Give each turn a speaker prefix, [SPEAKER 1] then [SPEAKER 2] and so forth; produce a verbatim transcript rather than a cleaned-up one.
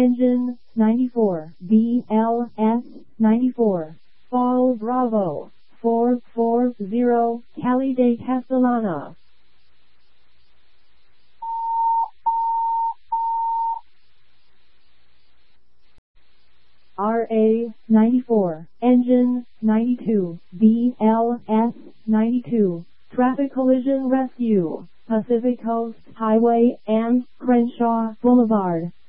[SPEAKER 1] Engine ninety-four, B L S ninety-four, Fall Bravo, four four zero, Cali de Castellana. R A ninety-four, Engine ninety-two, B L S ninety-two, Traffic Collision Rescue, Pacific Coast Highway and Crenshaw Boulevard.